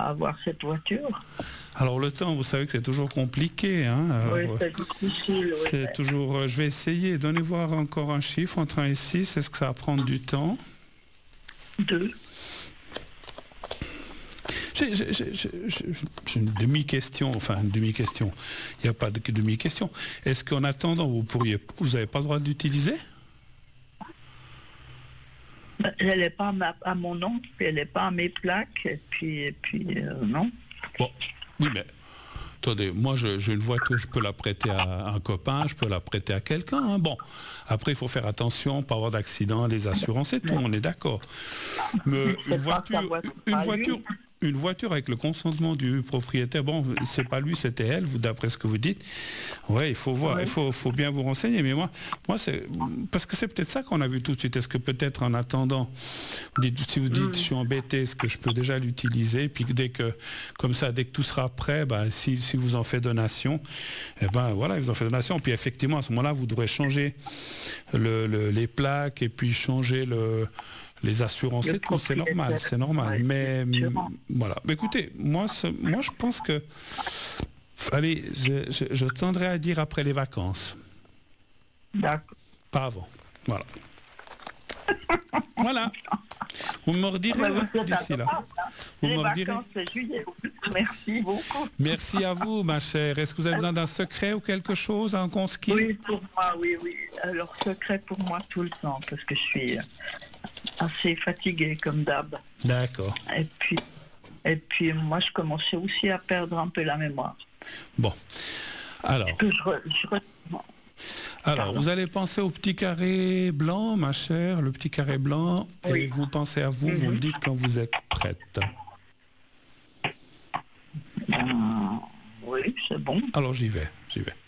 avoir cette voiture. Alors le temps, vous savez que c'est toujours compliqué. Hein. Oui, c'est difficile. Oui, c'est toujours... je vais essayer. Donnez voir encore un chiffre entre 1 et 6. Est-ce que ça va prendre du temps? 2. J'ai une demi-question. Enfin, une demi-question. Il n'y a pas de demi-question. Est-ce qu'en attendant, vous n'avez pas le droit de l'utiliser? Elle n'est pas à mon nom, puis elle n'est pas à mes plaques, et puis non. Bon, oui, mais attendez, moi j'ai une voiture, je peux la prêter à un copain, je peux la prêter à quelqu'un. Hein. Bon, après il faut faire attention, pas avoir d'accident, les assurances et tout, on est d'accord. Mais une voiture avec le consentement du propriétaire, bon, c'est pas lui, c'était elle, vous d'après ce que vous dites. Ouais, il faut voir, Ouais. il faut bien vous renseigner. Mais moi c'est parce que c'est peut-être ça qu'on a vu tout de suite. Est-ce que peut-être en attendant, si vous dites je suis embêté, est-ce que je peux déjà l'utiliser? Puis dès que tout sera prêt, si vous en faites donation, voilà, vous en faites donation. Puis effectivement, à ce moment-là, vous devrez changer les plaques et puis changer les assurances et tout, c'est normal. Ouais, mais voilà. Mais écoutez, moi je pense que, allez, je tendrais à dire après les vacances. D'accord. Pas avant. Voilà. Voilà. Vous me redirez d'ici là. Vous Les me redirez. vacances, c'est juillet. Merci beaucoup. Merci à vous, ma chère. Est-ce que vous avez besoin d'un secret ou quelque chose, un qu'on se quitte? Oui, pour moi, oui. Alors, secret pour moi tout le temps, parce que je suis assez fatiguée, comme d'hab. D'accord. Et puis, moi, je commençais aussi à perdre un peu la mémoire. Bon. Alors. Alors, Pardon. vous allez penser au petit carré blanc, ma chère, le petit carré blanc, Oui. et vous pensez à vous, vous me dites quand vous êtes prête. Oui, c'est bon. Alors, j'y vais.